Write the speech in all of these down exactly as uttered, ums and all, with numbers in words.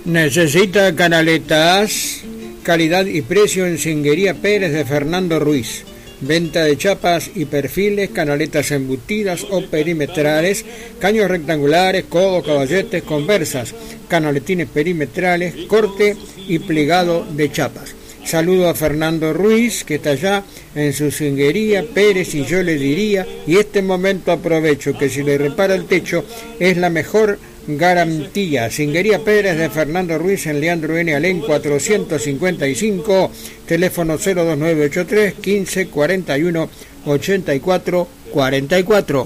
¿Necesita canaletas? Calidad y precio en Singuería Pérez de Fernando Ruiz. Venta de chapas y perfiles, canaletas embutidas o perimetrales, caños rectangulares, codos, caballetes, conversas, canaletines perimetrales, corte y plegado de chapas. Saludo a Fernando Ruiz, que está allá en su Singuería Pérez, y yo le diría, y este momento aprovecho, que si le repara el techo es la mejor garantía. Singuería Pérez de Fernando Ruiz en Leandro N. Alén cuatrocientos cincuenta y cinco, teléfono cero dos nueve ocho tres, quince, cuarenta y uno, ochenta y cuatro, cuarenta y cuatro.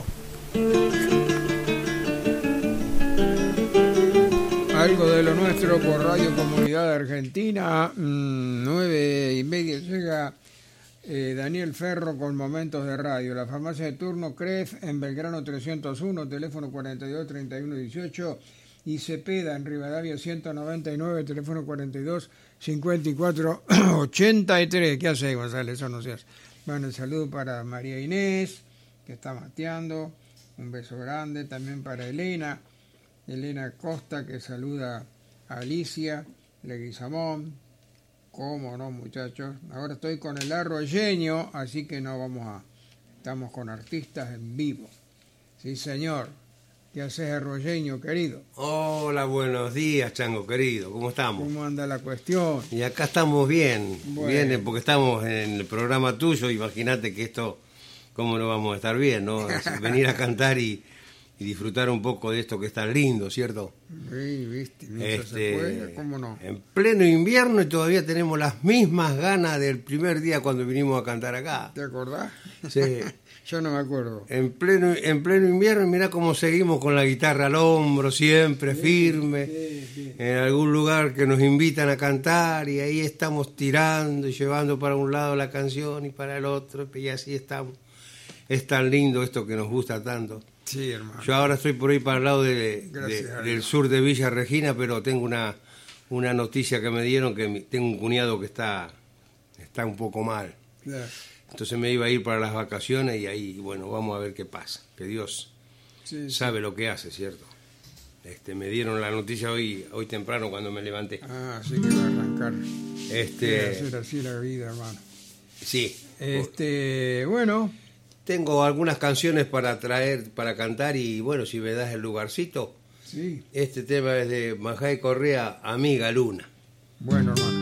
Algo de lo nuestro por Radio Comunidad Argentina. mmm, nueve y media llega eh, Daniel Ferro con Momentos de Radio. La farmacia de turno C R E F en Belgrano trescientos uno, teléfono cuarenta y dos, treinta y uno, dieciocho, y Cepeda en Rivadavia ciento noventa y nueve, teléfono cuarenta y dos, cincuenta y cuatro, ochenta y tres. ¿Qué hace, González? Eso no se hace. Bueno, el saludo para María Inés, que está mateando. Un beso grande también para Elena. Elena Costa, que saluda a Alicia Leguizamón. ¿Cómo no, muchachos? Ahora estoy con el arroyeño, así que no vamos a... Estamos con artistas en vivo. Sí, señor. ¿Qué haces, arroyeño, querido? Hola, buenos días, Chango, querido. ¿Cómo estamos? ¿Cómo anda la cuestión? Y acá estamos bien. Bueno. Bien, porque estamos en el programa tuyo. Imagínate que esto, ¿cómo no vamos a estar bien, no? Venir a cantar y... y disfrutar un poco de esto que es tan lindo, ¿cierto? Sí, viste, mientras este, se puede, ¿cómo no? En pleno invierno y todavía tenemos las mismas ganas del primer día cuando vinimos a cantar acá. ¿Te acordás? Sí. Yo no me acuerdo. En pleno, en pleno invierno, mirá cómo seguimos con la guitarra al hombro, siempre sí, firme, sí, sí. En algún lugar que nos invitan a cantar y ahí estamos tirando y llevando para un lado la canción y para el otro, y así estamos. Es tan lindo esto que nos gusta tanto. Sí, hermano. Yo ahora estoy por ahí para el lado de, de, del sur de Villa Regina, pero tengo una, una noticia que me dieron, que mi, tengo un cuñado que está, está un poco mal. Claro. Entonces me iba a ir para las vacaciones y ahí, bueno, vamos a ver qué pasa. Que Dios sí, sabe sí. lo que hace, ¿cierto? Este, me dieron la noticia hoy hoy temprano cuando me levanté. Ah, así que va a arrancar. Este, hacer así la vida, hermano. Sí. Este, bueno... Tengo algunas canciones para traer, para cantar y bueno, si me das el lugarcito. Sí. Este tema es de Majay Correa, Amiga Luna. Bueno, hermano.